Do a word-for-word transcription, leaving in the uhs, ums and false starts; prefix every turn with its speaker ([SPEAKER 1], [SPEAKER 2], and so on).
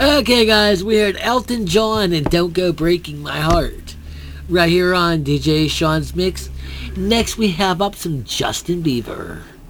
[SPEAKER 1] Okay, guys, we heard Elton John and Don't Go Breaking My Heart right here on D J Sean's Mix. Next, we have up some Justin Bieber.